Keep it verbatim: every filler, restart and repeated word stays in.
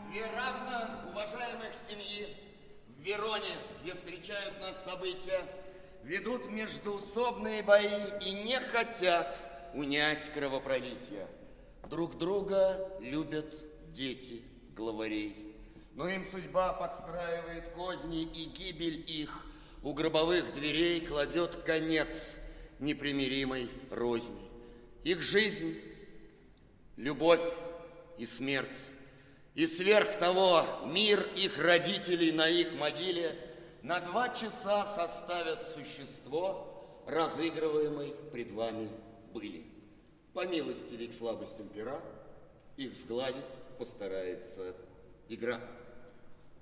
Две равно уважаемых семьи в Вероне, где встречают нас события, ведут междоусобные бои и не хотят унять кровопролитие. Друг друга любят дети главарей, но им судьба подстраивает козни, и гибель их у гробовых дверей кладет конец непримиримой розни. Их жизнь, любовь и смерть. И сверх того, мир их родителей на их могиле на два часа составят существо, разыгрываемой пред вами были. По милости и к слабостям пера их сгладить постарается игра.